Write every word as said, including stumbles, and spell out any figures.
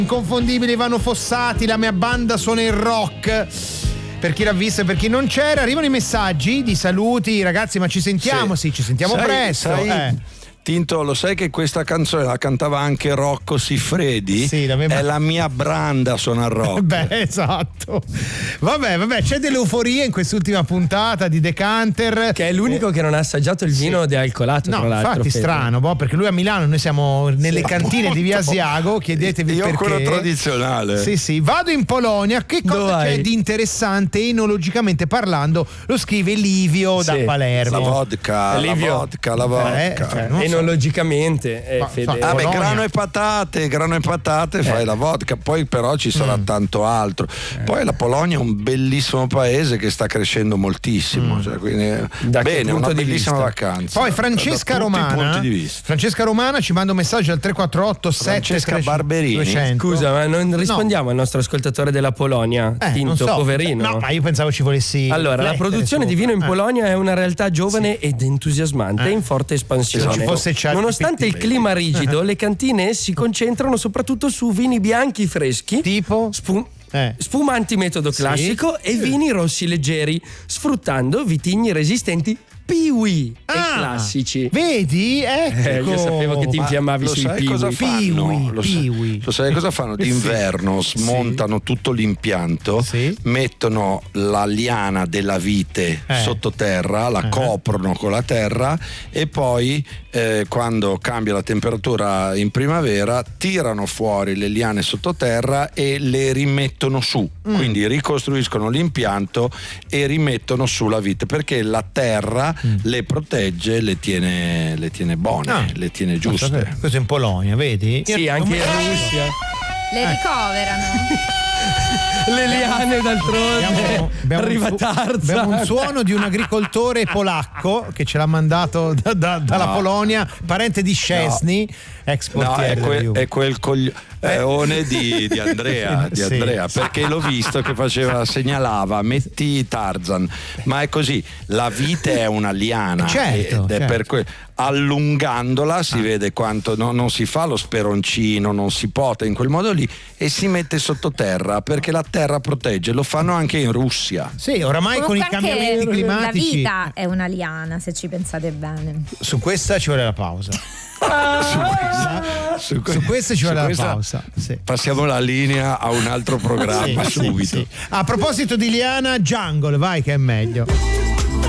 Inconfondibili Ivano Fossati, la mia banda suona il rock. Per chi l'ha vista e per chi non c'era, arrivano i messaggi di saluti, ragazzi, ma ci sentiamo, sì, sì ci sentiamo sai, presto. Sai, eh. Tinto, lo sai che questa canzone la cantava anche Rocco Siffredi? Sì, la mia... È la mia branda suona il rock. Beh, esatto. Vabbè, vabbè, c'è dell'euforia in quest'ultima puntata di Decanter. Che è l'unico eh, che non ha assaggiato il vino sì. dealcolato, no, tra l'altro. Infatti Fede. strano, boh, perché lui a Milano, noi siamo nelle sì, cantine appunto. di Via Asiago, chiedetevi Io perché. quello tradizionale. Sì, sì, vado in Polonia, che cosa Dove c'è hai? di interessante enologicamente parlando? Lo scrive Livio sì. da Palermo. La vodka, Livio. la vodka, la vodka. Eh, cioè, non so. Enologicamente eh, Ma, Fede. fa, Ah beh, Polonia. grano e patate, grano e patate, eh. fai la vodka, poi però ci sarà mm. tanto altro. Eh. Poi la Polonia è un bellissimo paese che sta crescendo moltissimo, mm. cioè, quindi da bene, una bellissima vista? vacanza. Poi Francesca Romana, Francesca Romana ci manda un messaggio al tre quattro otto sette Barberini. duecento. Scusa, ma non rispondiamo no. al nostro ascoltatore della Polonia, eh, Tinto, so. poverino. No, ma io pensavo ci volessi. Allora, la produzione di vino in Polonia è una realtà giovane sì. ed entusiasmante eh. in forte espansione. Se ci fosse Nonostante il clima rigido, le cantine si concentrano soprattutto su vini bianchi freschi, tipo spum- eh. spumanti metodo classico sì. e vini rossi leggeri, sfruttando vitigni resistenti piwi ah, e classici. Vedi? Ecco. Eh, io sapevo che ti infiammavi sui sai piwi. Cosa fanno? Piwi, Lo, sai, lo sai cosa fanno? D'inverno sì. smontano sì. tutto l'impianto, sì. mettono la liana della vite eh. sottoterra, la eh. coprono con la terra e poi eh, quando cambia la temperatura in primavera tirano fuori le liane sottoterra e le rimettono su. Mm. Quindi ricostruiscono l'impianto e rimettono su la vite, perché la terra mm. le protegge, le tiene, le tiene buone, ah. le tiene giuste. Questo in Polonia, vedi? Sì, anche in Russia. Le ricoverano. Le liane d'altronde. Abbiamo, abbiamo arriva un su- Tarzan. Abbiamo un suono di un agricoltore polacco che ce l'ha mandato da, da, dalla no. Polonia, parente di Szczesny, no. ex portiere. No, è, que- è quel coglione di, di Andrea, di sì. Andrea, perché l'ho visto che faceva, segnalava, metti Tarzan, ma è così, la vite è una liana certo, ed è certo. per que- allungandola si ah. vede quanto no, non si fa lo speroncino, non si pota in quel modo lì e si mette sottoterra perché la terra protegge. Lo fanno anche in Russia. Sì, oramai comunque con i cambiamenti climatici. La vita è una liana, se ci pensate bene. Su questa ci vuole la pausa. Ah, su, questa, su, que- su questa ci vuole la questa pausa. Sì. Passiamo la linea a un altro programma sì, subito. Sì, sì. A proposito di liana, Jungle, vai che è meglio.